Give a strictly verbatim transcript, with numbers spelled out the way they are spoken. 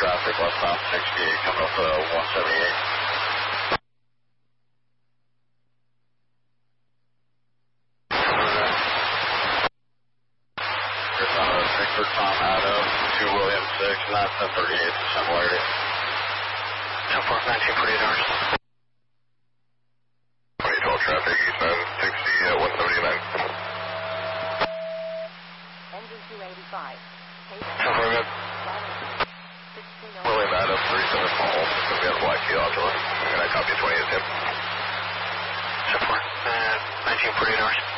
traffic westbound sixty-eight coming up uh, one seventy-eight. Victor Tom Adam, two William six, nine ten thirty-eight, similarity. ten four, nineteen forty-eight hours. twenty twelve traffic, eastbound sixty, uh, one seventy-nine. Engine two eighty-five. ten four, good. William Adam, three seven small, it's going to be on Black Key Osula. And I copy twenty-eight, Tim. ten four, uh, nineteen forty-eight hours.